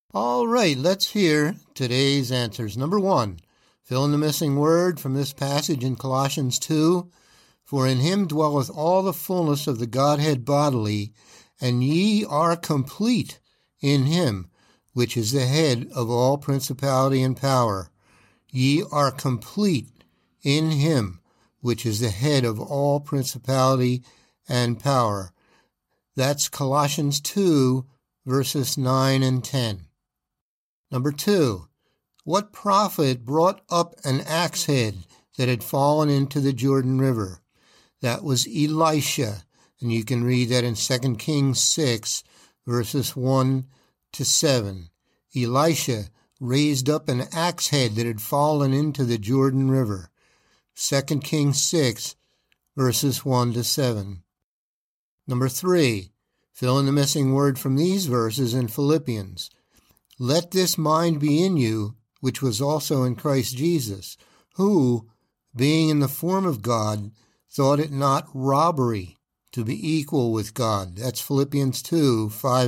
All right, let's hear today's answers. Number 1, fill in the missing word from this passage in Colossians 2. For in him dwelleth all the fullness of the Godhead bodily, and ye are complete in him, which is the head of all principality and power. Ye are complete in him, which is the head of all principality and power. That's Colossians 2, verses 9 and 10. Number 2, what prophet brought up an axe head that had fallen into the Jordan River? That was Elisha, and you can read that in 2 Kings 6, verses 1 to 7. Elisha raised up an axe head that had fallen into the Jordan River. 2 Kings 6, verses 1 to 7. Number 3, fill in the missing word from these verses in Philippians. Let this mind be in you, which was also in Christ Jesus, who, being in the form of God, thought it not robbery to be equal with God. That's Philippians 2, 5